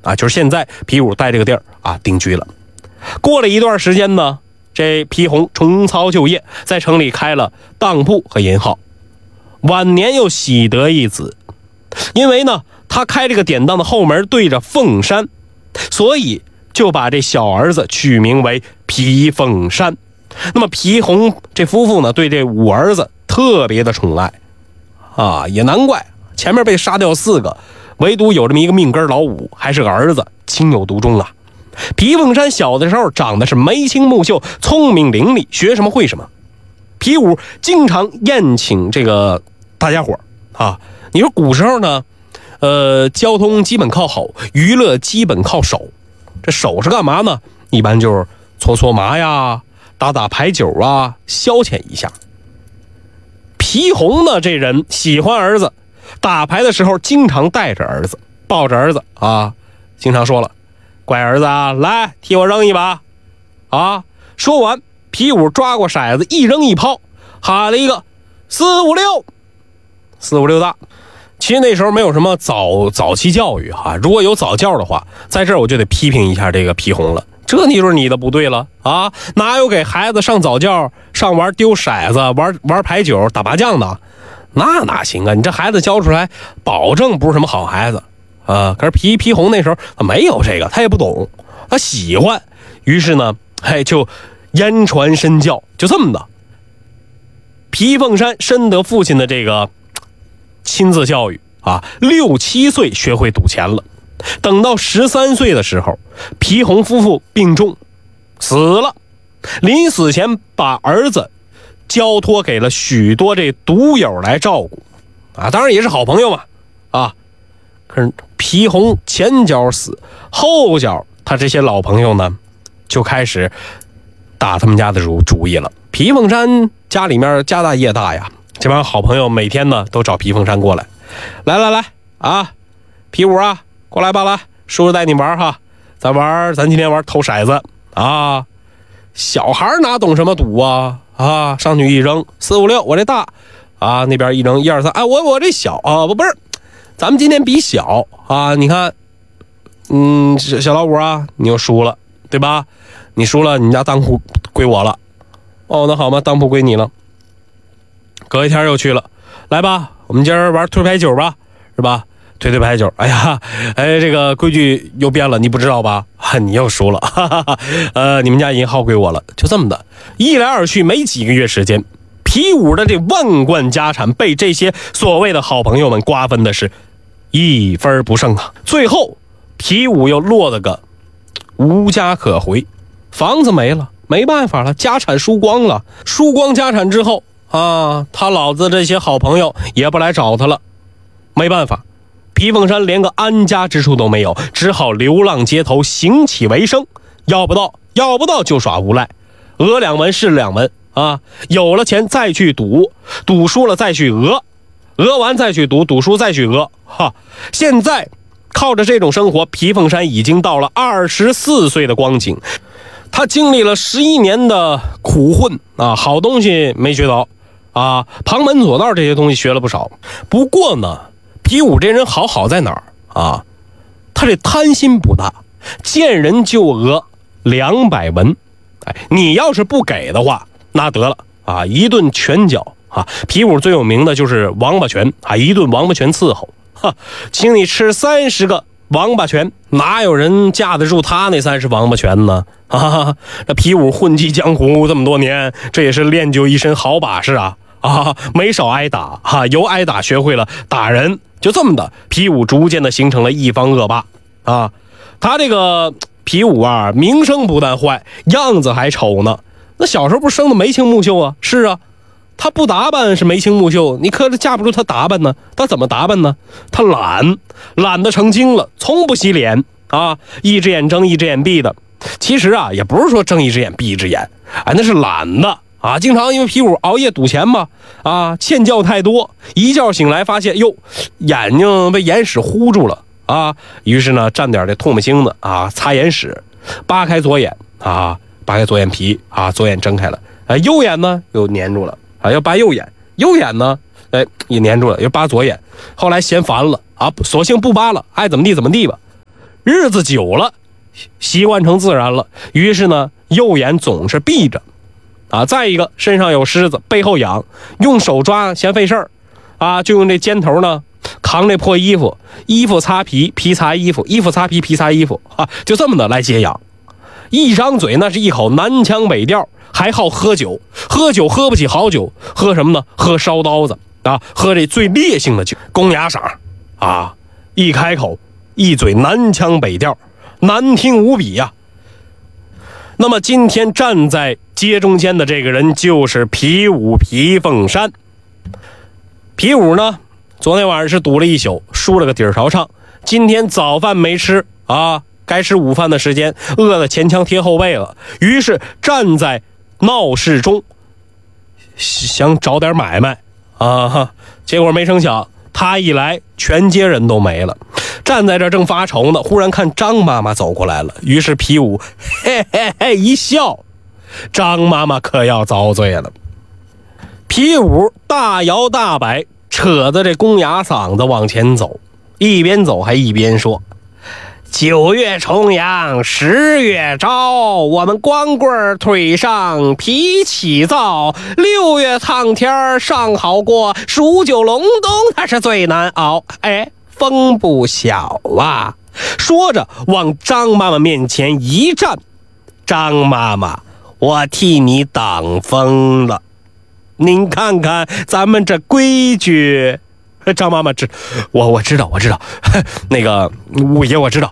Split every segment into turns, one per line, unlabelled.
啊，就是现在皮五在这个地儿啊定居了。过了一段时间呢，这皮红重操旧业，在城里开了当铺和银号。晚年又喜得一子，因为呢他开这个典当的后门对着凤山，所以就把这小儿子取名为皮凤山。那么皮红这夫妇呢，对这五儿子特别的宠爱啊，也难怪前面被杀掉4个，唯独有这么一个命根老五，还是个儿子，情有独钟啊。皮凤山小的时候长得是眉清目秀，聪明伶俐，学什么会什么。皮五经常宴请这个大家伙啊。你说古时候呢，交通基本靠吼，娱乐基本靠手。这手是干嘛呢？一般就是搓搓麻呀，打打牌九啊，消遣一下。皮红呢，这人喜欢儿子，打牌的时候经常带着儿子，抱着儿子啊，经常说了：“乖儿子啊，来替我扔一把。”啊，说完，皮五抓过骰子，一扔一抛，喊了一个456大。其实那时候没有什么早期教育哈，如果有早教的话，在这儿我就得批评一下这个皮红了，这你说你的不对了啊！哪有给孩子上早教上玩丢骰子、玩牌九、打麻将的？那哪行啊！你这孩子教出来，保证不是什么好孩子啊！可是皮红那时候他没有这个，他也不懂，他喜欢，于是呢，就言传身教，就这么的。皮凤山深得父亲的这个亲自教育啊，6、7岁学会赌钱了。等到13岁的时候，皮红夫妇病重死了，临死前把儿子交托给了许多这赌友来照顾啊，当然也是好朋友嘛啊。可是皮红前脚死，后脚他这些老朋友呢就开始打他们家的主意了。皮凤山家里面家大业大呀，这帮好朋友每天呢都找皮凤山过来，来啊，皮五啊，过来吧，来，叔叔带你玩哈，咱今天玩投骰子啊。小孩哪懂什么赌啊，上去一扔456，我这大啊，那边一扔1、2、3，哎，我这小啊，不是，咱们今天比小啊，你看，小老五啊，你又输了，对吧？你输了，你家当铺归我了。哦，那好嘛，当铺归你了。隔一天又去了，来吧，我们今儿玩推牌九吧，是吧？推牌九，这个规矩又变了，你不知道吧？你又输了，你们家银号归我了，就这么的，一来二去，没几个月时间，皮五的这万贯家产被这些所谓的好朋友们瓜分的是一分不剩啊！最后，皮五又落了个无家可回，房子没了，没办法了，家产输光了，输光家产之后啊，他老子这些好朋友也不来找他了，没办法。皮凤山连个安家之处都没有，只好流浪街头，行乞为生，要不到就耍无赖，讹2文是2文啊！有了钱再去赌，赌输了再去讹，讹完再去赌，赌输再去讹，现在靠着这种生活，皮凤山已经到了24岁的光景。他经历了11年的苦混啊，好东西没学到啊，旁门左道这些东西学了不少。不过呢，皮五这人好在哪儿啊？他这贪心不大，见人就讹200文。你要是不给的话，那得了啊，一顿拳脚啊！皮五最有名的就是王八拳啊，一顿王八拳伺候，请你吃30个王八拳，哪有人架得住他那30王八拳呢？这皮五混迹江湖这么多年，这也是练就一身好把式啊！没少挨打由挨打学会了打人，就这么的，皮五逐渐的形成了一方恶霸啊！他这个皮五啊，名声不但坏，样子还丑呢。那小时候不是生的眉清目秀啊？是啊，他不打扮是眉清目秀，你可是架不住他打扮呢。他怎么打扮呢？他懒得成精了，从不洗脸啊，一只眼睁一只眼闭的。其实啊，也不是说睁一只眼闭一只眼，那是懒的啊。经常因为皮五熬夜赌钱嘛，欠觉太多，一觉醒来发现眼睛被眼屎糊住了啊，于是呢蘸点这唾沫星子啊，擦眼屎，扒开左眼啊，扒开左眼皮啊，左眼睁开了，右眼呢又粘住了啊，要扒右眼，右眼呢也粘住了，又扒左眼。后来嫌烦了啊，索性不扒了，爱怎么地怎么地吧。 日子久了，习惯成自然了，于是呢，右眼总是闭着，啊，再一个身上有虱子，背后痒，用手抓嫌费事儿，啊，就用这尖头呢扛这破衣服，衣服擦皮，皮擦衣服，衣服擦皮，皮擦衣服，啊，就这么的来解痒。一张嘴那是一口南腔北调，还好喝酒，喝酒喝不起好酒，喝什么呢？喝烧刀子啊，喝这最烈性的酒，公鸭嗓啊，一开口一嘴南腔北调，难听无比呀。那么今天站在街中间的这个人就是皮五皮凤山。皮五呢，昨天晚上是赌了一宿，输了个底儿朝唱，今天早饭没吃啊，该吃午饭的时间，饿得前腔贴后背了，于是站在闹市中想找点买卖啊，结果没成想他一来全街人都没了，站在这正发愁呢，忽然看张妈妈走过来了，于是皮五嘿嘿嘿一笑，张妈妈可要遭罪了。皮五大摇大摆扯着这公鸭嗓子往前走，一边走还一边说：9月重阳10月朝，我们光棍腿上皮起灶，6月烫天上好过，数九隆冬它是最难熬，哎，风不小啊。说着往张妈妈面前一站，张妈妈，我替你挡风了，您看看咱们这规矩。张妈妈我知道那个五爷我知道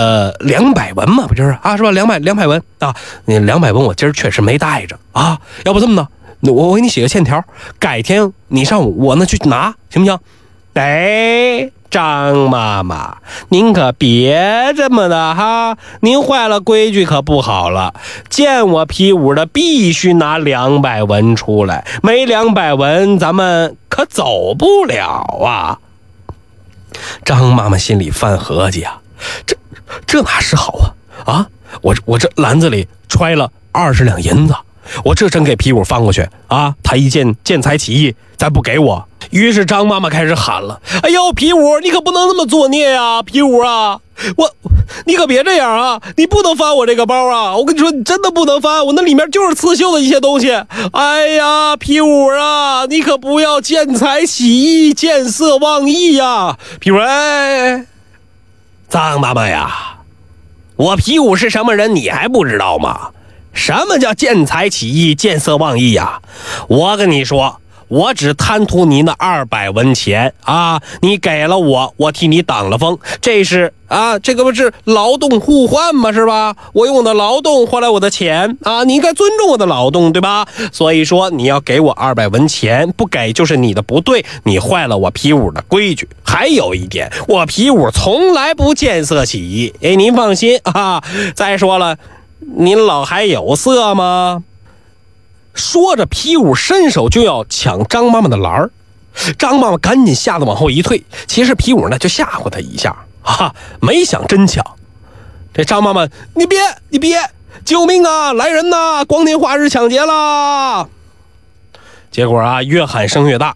，200文嘛，不就是啊，是吧？200文啊，那200文我今儿确实没带着啊，要不这么的，我给你写个欠条，改天你上我那去拿，行不行？哎，张妈妈，您可别这么的哈，您坏了规矩可不好了。见我皮五的必须拿200文出来，没200文咱们可走不了啊。张妈妈心里犯合计啊，这哪是好啊？啊，我这篮子里揣了20两银子，我这真给皮五放过去啊，他一见财起意再不给我。于是张妈妈开始喊了：哎呦，皮五，你可不能那么作孽呀！皮五啊，你可别这样啊！你不能翻我这个包啊！我跟你说，你真的不能翻，我那里面就是刺绣的一些东西。哎呀，皮五啊，你可不要见财起意，见色忘义呀！皮五，哎，张妈妈呀，我皮五是什么人，你还不知道吗？什么叫见财起意，见色忘义呀？我跟你说，我只贪图你那200文钱啊！你给了我替你挡了风，这是啊，这个不是劳动互换吗？是吧？我用我的劳动换来我的钱啊！你应该尊重我的劳动，对吧？所以说你要给我200文钱，不给就是你的不对，你坏了我皮五的规矩。还有一点，我皮五从来不见色起意，哎，您放心啊！再说了，您老还有色吗？说着，皮五伸手就要抢张妈妈的篮儿，张妈妈赶紧吓得往后一退。其实皮五呢就吓唬他一下啊，没想真抢。这张妈妈，你别，救命啊！来人呐！光天化日抢劫啦！结果啊，越喊声越大。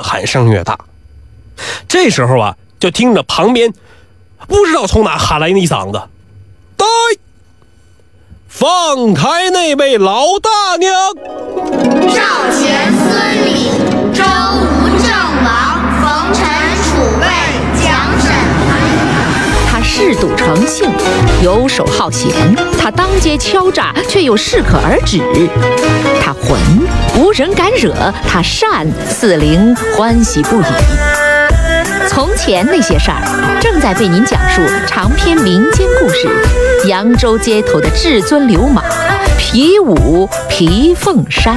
这时候啊，就听着旁边不知道从哪喊来一嗓子：呆！放开那位老大娘！
赵钱孙李周吴郑王冯陈楚卫蒋沈
他嗜赌成性，游手好闲，他当街敲诈，却又适可而止。他浑，无人敢惹；他善，四邻欢喜不已。从前那些事儿，正在为您讲述长篇民间故事《扬州街头的至尊流氓皮五皮凤山》。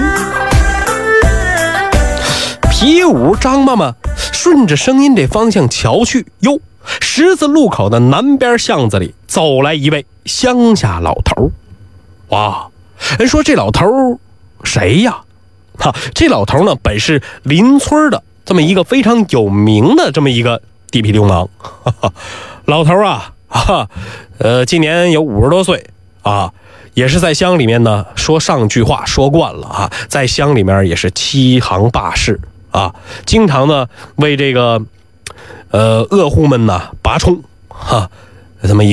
皮五张妈妈顺着声音这方向瞧去，哟，十字路口的南边巷子里走来一位乡下老头。哇，人说这老头谁呀？这老头呢，本是邻村的这么一个非常有名的这么一个地痞流氓。老头啊，今年有50多岁啊，也是在乡里面呢说上句话说惯了啊，在乡里面也是欺行霸市啊，经常呢为这个恶户们呢拔冲这么